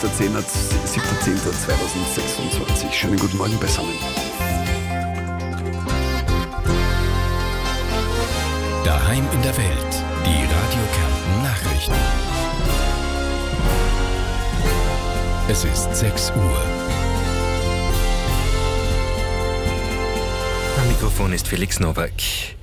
Der 7.10.2026. Schönen guten Morgen beisammen. Daheim in der Welt. Die Radio Kärnten Nachrichten. Es ist 6 Uhr. Am Mikrofon ist Felix Nowak.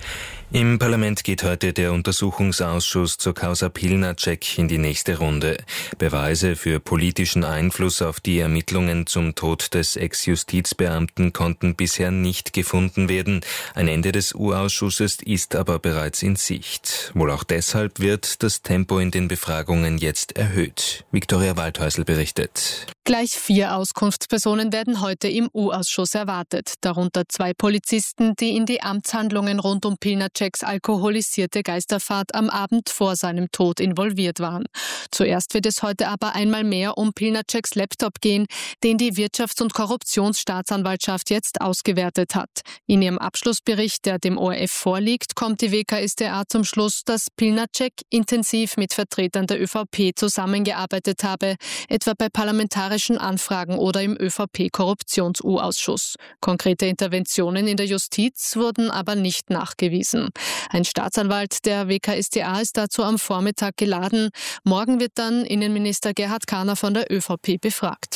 Im Parlament geht heute der Untersuchungsausschuss zur Causa Pilnacek in die nächste Runde. Beweise für politischen Einfluss auf die Ermittlungen zum Tod des Ex-Justizbeamten konnten bisher nicht gefunden werden. Ein Ende des U-Ausschusses ist aber bereits in Sicht. Wohl auch deshalb wird das Tempo in den Befragungen jetzt erhöht. Viktoria Waldhäusl berichtet. Gleich 4 Auskunftspersonen werden heute im U-Ausschuss erwartet, darunter 2 Polizisten, die in die Amtshandlungen rund um Pilnaceks alkoholisierte Geisterfahrt am Abend vor seinem Tod involviert waren. Zuerst wird es heute aber einmal mehr um Pilnaceks Laptop gehen, den die Wirtschafts- und Korruptionsstaatsanwaltschaft jetzt ausgewertet hat. In ihrem Abschlussbericht, der dem ORF vorliegt, kommt die WKStA zum Schluss, dass Pilnacek intensiv mit Vertretern der ÖVP zusammengearbeitet habe, etwa bei parlamentarischen Anfragen oder im ÖVP-Korruptions-U-Ausschuss. Konkrete Interventionen in der Justiz wurden aber nicht nachgewiesen. Ein Staatsanwalt der WKStA ist dazu am Vormittag geladen. Morgen wird dann Innenminister Gerhard Kahner von der ÖVP befragt.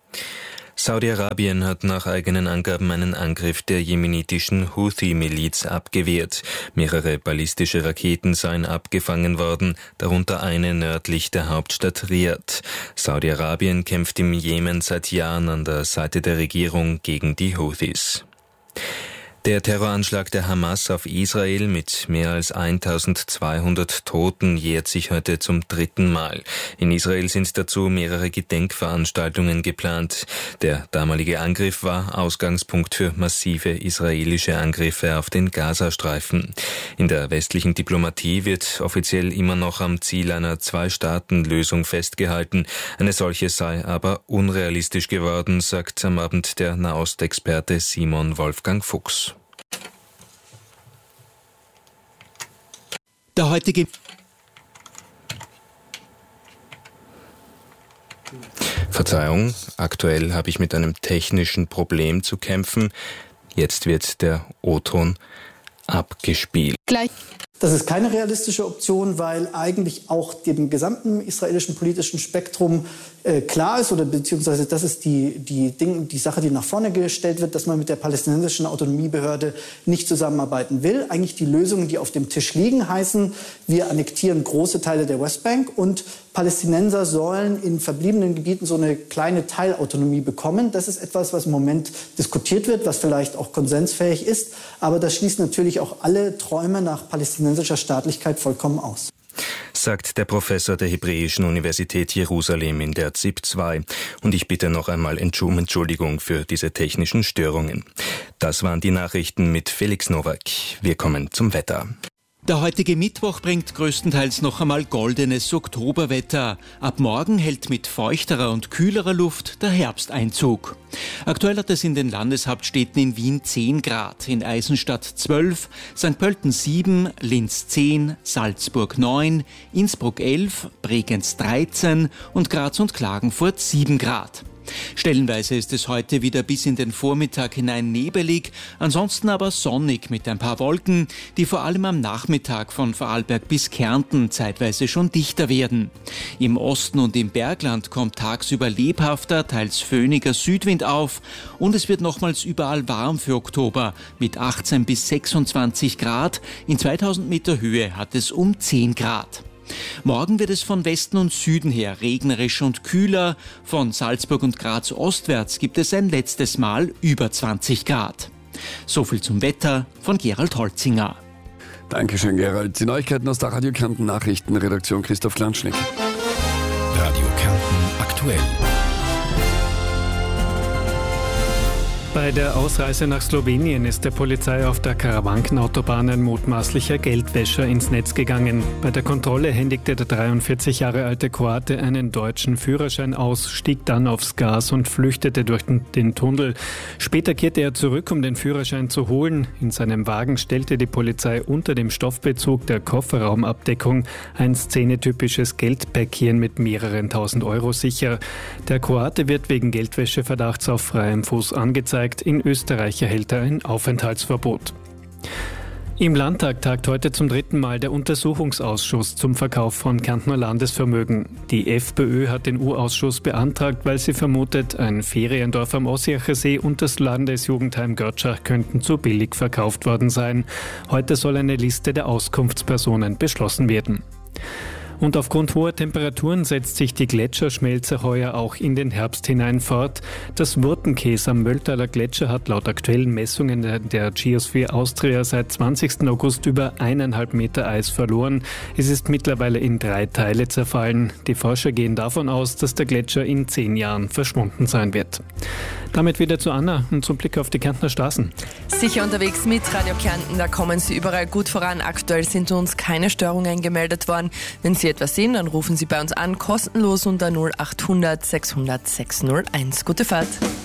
Saudi-Arabien hat nach eigenen Angaben einen Angriff der jemenitischen Houthi-Miliz abgewehrt. Mehrere ballistische Raketen seien abgefangen worden, darunter eine nördlich der Hauptstadt Riad. Saudi-Arabien kämpft im Jemen seit Jahren an der Seite der Regierung gegen die Houthis. Der Terroranschlag der Hamas auf Israel mit mehr als 1200 Toten jährt sich heute zum 3. Mal. In Israel sind dazu mehrere Gedenkveranstaltungen geplant. Der damalige Angriff war Ausgangspunkt für massive israelische Angriffe auf den Gazastreifen. In der westlichen Diplomatie wird offiziell immer noch am Ziel einer 2-Staaten-Lösung festgehalten. Eine solche sei aber unrealistisch geworden, sagt am Abend der Nahostexperte Simon Wolfgang Fuchs. Der heutige Verzeihung, aktuell habe ich mit einem technischen Problem zu kämpfen. Jetzt wird der O-Ton abgespielt. Das ist keine realistische Option, weil eigentlich auch dem gesamten israelischen politischen Spektrum klar ist, oder beziehungsweise das ist die Sache, die nach vorne gestellt wird, dass man mit der palästinensischen Autonomiebehörde nicht zusammenarbeiten will. Eigentlich die Lösungen, die auf dem Tisch liegen, heißen, wir annektieren große Teile der Westbank und Palästinenser sollen in verbliebenen Gebieten so eine kleine Teilautonomie bekommen. Das ist etwas, was im Moment diskutiert wird, was vielleicht auch konsensfähig ist. Aber das schließt natürlich auch alle Träume nach palästinensischer Staatlichkeit vollkommen aus. Sagt der Professor der Hebräischen Universität Jerusalem in der ZIP 2. Und ich bitte noch einmal Entschuldigung für diese technischen Störungen. Das waren die Nachrichten mit Felix Nowak. Wir kommen zum Wetter. Der heutige Mittwoch bringt größtenteils noch einmal goldenes Oktoberwetter. Ab morgen hält mit feuchterer und kühlerer Luft der Herbst Einzug. Aktuell hat es in den Landeshauptstädten in Wien 10 Grad, in Eisenstadt 12, St. Pölten 7, Linz 10, Salzburg 9, Innsbruck 11, Bregenz 13 und Graz und Klagenfurt 7 Grad. Stellenweise ist es heute wieder bis in den Vormittag hinein nebelig, ansonsten aber sonnig mit ein paar Wolken, die vor allem am Nachmittag von Vorarlberg bis Kärnten zeitweise schon dichter werden. Im Osten und im Bergland kommt tagsüber lebhafter, teils föhniger Südwind auf und es wird nochmals überall warm für Oktober mit 18 bis 26 Grad. In 2000 Meter Höhe hat es um 10 Grad. Morgen wird es von Westen und Süden her regnerisch und kühler. Von Salzburg und Graz ostwärts gibt es ein letztes Mal über 20 Grad. So viel zum Wetter von Gerald Holzinger. Dankeschön, Gerald. Die Neuigkeiten aus der Radio Kärnten Nachrichtenredaktion Christoph Klanschnick. Radio Kärnten aktuell. Bei der Ausreise nach Slowenien ist der Polizei auf der Karawankenautobahn ein mutmaßlicher Geldwäscher ins Netz gegangen. Bei der Kontrolle händigte der 43 Jahre alte Kroate einen deutschen Führerschein aus, stieg dann aufs Gas und flüchtete durch den Tunnel. Später kehrte er zurück, um den Führerschein zu holen. In seinem Wagen stellte die Polizei unter dem Stoffbezug der Kofferraumabdeckung ein szenetypisches Geldpäckchen mit mehreren tausend Euro sicher. Der Kroate wird wegen Geldwäscheverdachts auf freiem Fuß angezeigt. In Österreich erhält er ein Aufenthaltsverbot. Im Landtag tagt heute zum 3. Mal der Untersuchungsausschuss zum Verkauf von Kärntner Landesvermögen. Die FPÖ hat den U-Ausschuss beantragt, weil sie vermutet, ein Feriendorf am Ossiacher See und das Landesjugendheim Görtschach könnten zu billig verkauft worden sein. Heute soll eine Liste der Auskunftspersonen beschlossen werden. Und aufgrund hoher Temperaturen setzt sich die Gletscherschmelze heuer auch in den Herbst hinein fort. Das Wurtenkäs am Mölltaler Gletscher hat laut aktuellen Messungen der Geosphere Austria seit 20. August über 1,5 Meter Eis verloren. Es ist mittlerweile in 3 Teile zerfallen. Die Forscher gehen davon aus, dass der Gletscher in 10 Jahren verschwunden sein wird. Damit wieder zu Anna und zum Blick auf die Kärntner Straßen. Sicher unterwegs mit Radio Kärnten, da kommen Sie überall gut voran. Aktuell sind uns keine Störungen gemeldet worden. Wenn Sie etwas sehen, dann rufen Sie bei uns an, kostenlos unter 0800 600 601. Gute Fahrt.